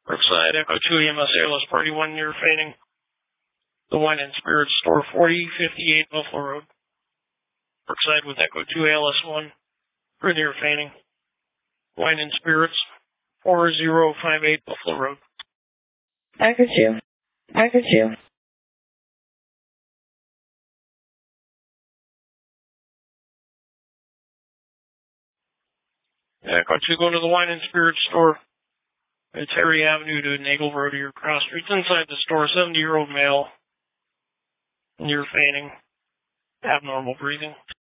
Brookside, Echo 2 EMS ALS Party 1 near fainting. The Wine and Spirits Store, 4058 Buffalo Road. Brookside with Echo 2 ALS 1 for near fainting. Wine and Spirits, 4058 Buffalo Road. Echo 2. Echo 2. Echo 2, go to the Wine and Spirits Store. It's Harry Avenue to Nagel Road or cross streets. Inside the store, 70-year-old male, near fainting, abnormal breathing.